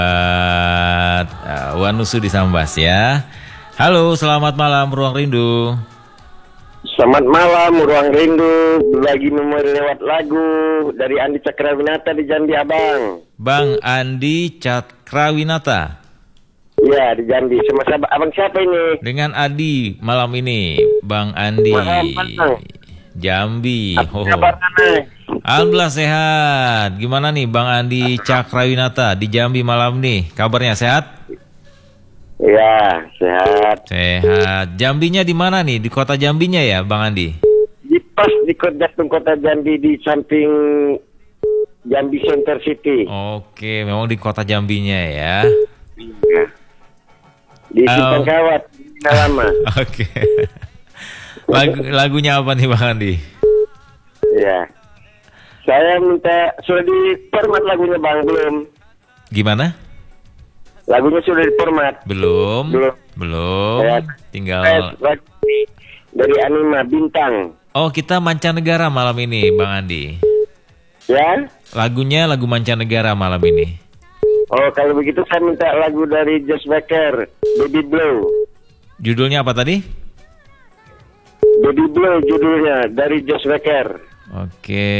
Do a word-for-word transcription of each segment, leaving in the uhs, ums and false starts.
Uh, Wanusu di Sambas ya. Halo, selamat malam Ruang Rindu. Selamat malam Ruang Rindu. Lagi memori lewat lagu dari Andi Cakrawinata di Jambi, Abang. Bang Andi Cakrawinata. Ya, di Jambi. Sama sahabat Abang siapa ini? Dengan Adi malam ini, Bang Andi. Malam, Jambi. Apa kabarnya nih? Alhamdulillah sehat. Gimana nih Bang Andi Cakrawinata di Jambi malam nih? Kabarnya sehat? Ya, sehat. Sehat. Jambinya di mana nih? Di kota Jambinya ya, Bang Andi? Di pas di kota kota Jambi, di samping Jambi Center City. Oke, memang di kota Jambinya ya. Iya. Di Simpang Oh. Kawat, di lama. Oke. Lagu lagunya apa nih Bang Andi? Ya. Saya minta sudah di format lagunya Bang, belum? Gimana? Lagunya sudah di format. Belum. Belum. Belum. Saya- Tinggal. Eh, lagu dari Anima Bintang. Oh, kita mancanegara malam ini, Bang Andi. Ya? Lagunya lagu mancanegara malam ini. Oh, kalau begitu saya minta lagu dari Josh Becker, Baby Blue. Judulnya apa tadi? Baby Blue judulnya, dari Josh Becker. Oke.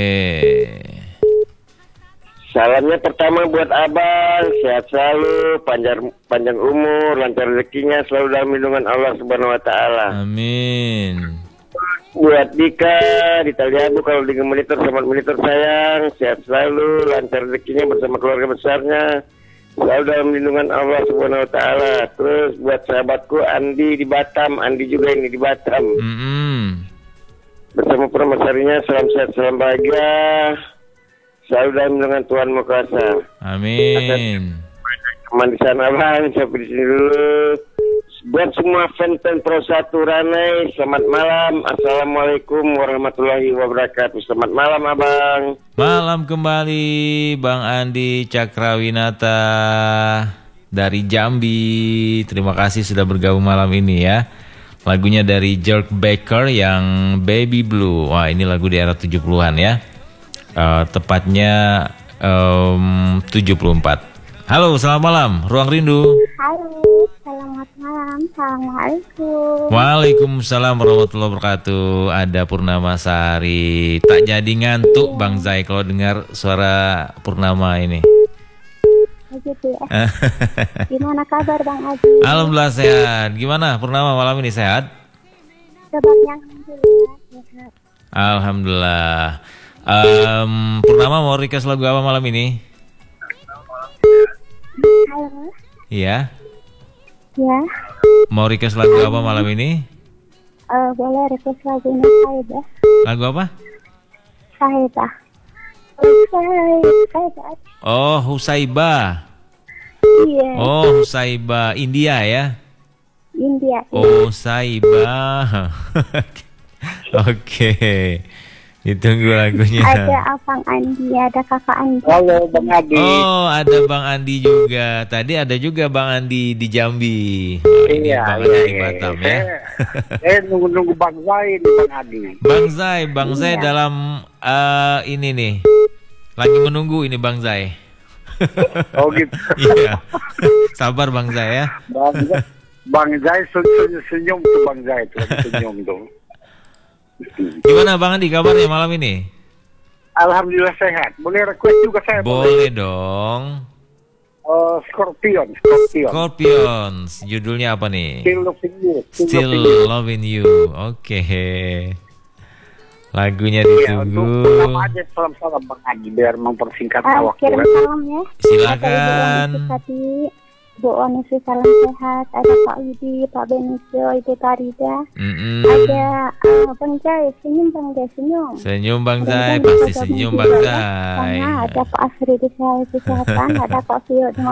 Salamnya pertama buat Abang, sehat selalu, panjang panjang umur, lancar rezekinya, selalu dalam lindungan Allah Subhanahu wa taala. Amin. Buat Dika di Taliabu, kalau di monitor sama monitor sayang, sehat selalu, lancar rezekinya bersama keluarga besarnya, selalu dalam lindungan Allah Subhanahu wa taala. Terus buat sahabatku Andi di Batam, Andi juga ini di Batam. Mm-mm. Bersama permasarinya, salam sehat, salam bahagia, selalu dalam lindungan Tuhan Maha Kuasa. Amin. Teman di sana Bang, sampai di sini dulu. Buat semua fan-fan Pro satu Ranai, selamat malam. Assalamualaikum warahmatullahi wabarakatuh. Selamat malam Abang. Malam kembali Bang Andi Cakrawinata dari Jambi. Terima kasih sudah bergabung malam ini ya. Lagunya dari Josh Becker yang Baby Blue. Wah, ini lagu di era tujuh puluhan ya. Uh, tepatnya um, tujuh puluh empat. Halo, selamat malam Ruang Rindu. Halo, selamat malam. Assalamualaikum. Waalaikumsalam warahmatullahi wabarakatuh. Ada Purnama Sari. Tak jadi ngantuk Bang Zai kalau dengar suara Purnama ini. Begitu ya. Gimana kabar Bang Aji? Alhamdulillah sehat. Gimana Purnama malam ini sehat? Kabarnya alhamdulillah sehat. Alhamdulillah. Um, Purnama mau request lagu apa malam ini? Halo. Iya. Ya. Mau request lagu apa malam ini? Eh, boleh request lagunya Sahidah. Lagu apa? Sahidah. Sahidah. Oh, Husaibah. Iya. Oh, Husaibah. India ya? India. Oh, Saibah. Oke. Ditunggu lagunya. Ada Abang Andi, ada Kakak Andi. Halo Bang Adi. Oh, ada Bang Andi juga. Tadi ada juga Bang Andi di Jambi. Oh, ini Iya, Bang iya, Andi di iya, Batam iya. ya. Eh, nunggu-nunggu Bang Zai nih Bang Adi. Bang Zai, Bang Zai Iya. dalam uh, ini nih. Lagi menunggu ini Bang Zai. Oh gitu. Iya. Sabar Bang Zai ya. Bang Zai, Bang Zai senyum, senyum tuh Bang Zai tuh, lagi senyum tuh. Gimana Bang Andi kabarnya malam ini? Alhamdulillah sehat. Boleh request juga saya? Boleh dong. Eh, Scorpion, Scorpion. Scorpions. Judulnya apa nih? Still loving you. Still loving you. Loving You. Oke. Lagunya Iya, untuk ditunggu. pertama aja salam-salam Bang Adi biar mempersingkat Ah, waktu. kirim salam ya. Silakan. Ada Ibu Onisi tadi. Bu Onisi salam sehat. Ada Pak Widi, Pak Benicio, Ibu Tarida. Mm-mm. Ada uh, Bang Jai, senyum Bang Jai, senyum. Senyum Bang Zai, Dan pasti juga senyum juga Bang ya. Zai. Sama ada Pak Asri di Kesehatan, ada Pak Vio di